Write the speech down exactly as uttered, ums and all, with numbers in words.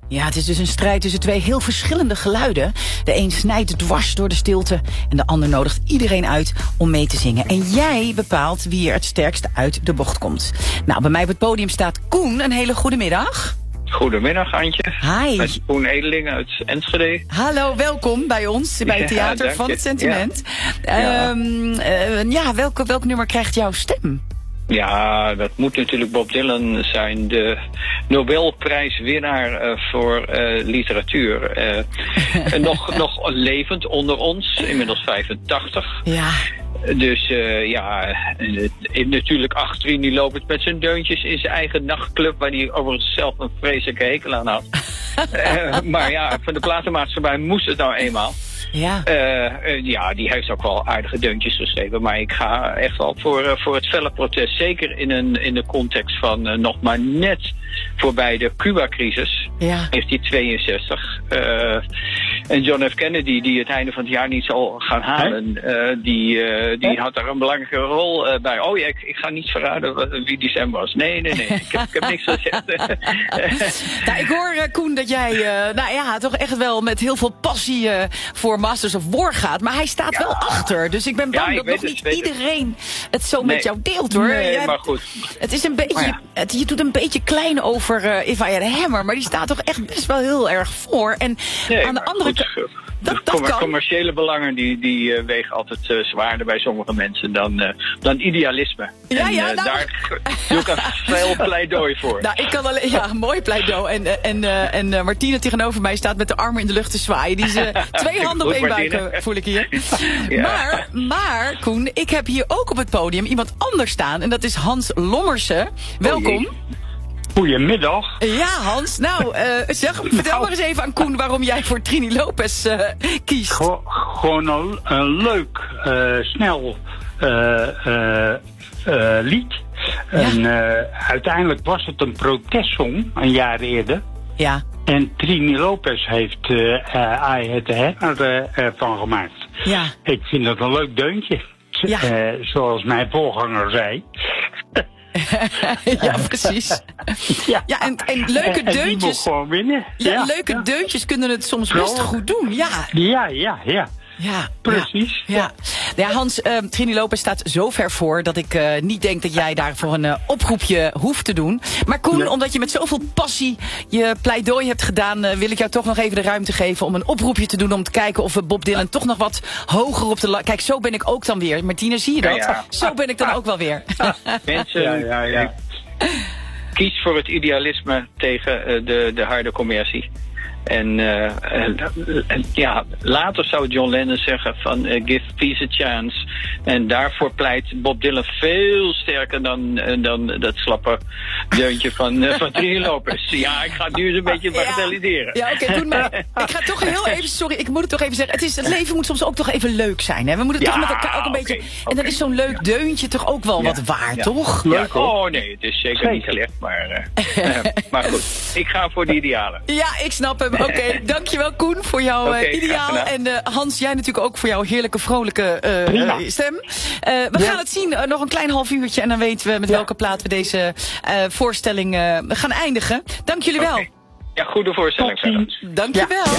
Ja, het is dus een strijd tussen twee heel verschillende geluiden. De een snijdt dwars door de stilte en de ander nodigt iedereen uit om mee te zingen. En jij bepaalt wie er het sterkst uit de bocht komt. Nou, bij mij op het podium staat Koen. Een hele goede middag. Goedemiddag, Antje. Hi. Met Koen Edeling uit Enschede. Hallo, welkom bij ons, bij het Theater ja, van het Sentiment. Ja, ja. Um, uh, ja welke, welk nummer krijgt jouw stem? Ja, dat moet natuurlijk Bob Dylan zijn, de Nobelprijswinnaar uh, voor uh, literatuur. Uh, nog, nog levend onder ons, inmiddels vijfentachtig. Ja. Dus uh, ja, uh, natuurlijk achter Trini Lopez met zijn deuntjes in zijn eigen nachtclub, waar hij overigens zelf een vreselijke hekel aan had. uh, maar ja, van de platenmaatschappij moest het nou eenmaal. Ja. Uh, uh, ja, die heeft ook wel aardige deuntjes geschreven. Maar ik ga echt wel voor, uh, voor het felle protest. Zeker in, een, in de context van uh, nog maar net voorbij de Cuba-crisis. Ja. negentien tweeënzestig. Uh, en John F. Kennedy, die het einde van het jaar niet zal gaan halen. Uh, die uh, die had daar een belangrijke rol uh, bij. Oh ja, ik, ik ga niet verraden wie die stem was. Nee, nee, nee. Ik heb, ik heb niks gezegd. Nou, ik hoor, uh, Koen, dat jij uh, nou ja, toch echt wel met heel veel passie uh, voor Masters of War gaat. Maar hij staat ja. wel achter. Dus ik ben bang ja, ik dat nog het, niet iedereen het, het zo nee. met jou deelt, hoor. Nee, jij, maar goed. Het is een beetje, ja. het, je doet een beetje klein over uh, If I Had a Hammer. Maar die staat toch echt best wel heel erg voor. En nee, aan de andere kant... De com- commerciële belangen die, die uh, wegen altijd uh, zwaarder bij sommige mensen dan, uh, dan idealisme. Ja, en, ja, uh, nou... daar doe ik een veel pleidooi voor. Nou, ik kan alleen, ja, mooi pleidooi. En, en, uh, en uh, Martine tegenover mij staat met de armen in de lucht te zwaaien. Die is uh, twee handen op één buik, voel ik hier. Ja. Maar, maar, Koen, ik heb hier ook op het podium iemand anders staan. En dat is Hans Lommersen. Welkom. Oh, goedemiddag. Ja, Hans. Nou, uh, zeg, vertel nou. maar eens even aan Koen waarom jij voor Trini Lopez uh, kiest. Go- gewoon een, een leuk, uh, snel uh, uh, uh, lied. Ja. En uh, uiteindelijk was het een protestsong, een jaar eerder. Ja. En Trini Lopez heeft uh, uh, I Had a Hammer uh, van gemaakt. Ja. Ik vind dat een leuk deuntje. Ja. Uh, zoals mijn voorganger zei. Ja, precies. Ja, ja en, en leuke en, deuntjes. En die moet gewoon winnen. Ja, ja leuke ja. deuntjes kunnen het soms best goed doen. Ja, ja, ja. ja. Ja, precies. Ja, ja. ja Hans, uh, Trini Lopez staat zo ver voor dat ik uh, niet denk dat jij daarvoor een uh, oproepje hoeft te doen. Maar Koen, nee. omdat je met zoveel passie je pleidooi hebt gedaan, uh, wil ik jou toch nog even de ruimte geven om een oproepje te doen om te kijken of we Bob Dylan toch nog wat hoger op de la- Kijk, zo ben ik ook dan weer. Martine, zie je dat? Ja, ja. Zo ben ik dan ook wel weer. Mensen, ja, ja, ja. kies voor het idealisme tegen uh, de, de harde commercie. En uh, uh, ja, later zou John Lennon zeggen van uh, give peace a chance. En daarvoor pleit Bob Dylan veel sterker dan, uh, dan dat slappe deuntje van, uh, van Trini Lopez. Ja, ik ga het nu eens een beetje bagatelliseren. Ja, ja oké, okay, doe maar. Ik ga toch heel even, sorry, ik moet het toch even zeggen. Het, is, het leven moet soms ook toch even leuk zijn. Hè? We moeten ja, toch met elkaar ook een okay, beetje... Okay. En dan is zo'n leuk deuntje toch ook wel ja, wat waar, ja. toch? Ja, oh nee, het is zeker, zeker. niet slecht, maar, uh, uh, maar goed. Ik ga voor de idealen. Ja, ik snap hem. Oké, okay, dankjewel Koen voor jouw uh, okay, ideaal. En uh, Hans, jij natuurlijk ook voor jouw heerlijke, vrolijke uh, uh, stem. Uh, we ja. gaan het zien, uh, nog een klein half uurtje. En dan weten we met ja. welke plaat we deze uh, voorstelling uh, gaan eindigen. Dank jullie wel. Okay. Ja, goede voorstelling. Dank je wel. Ja.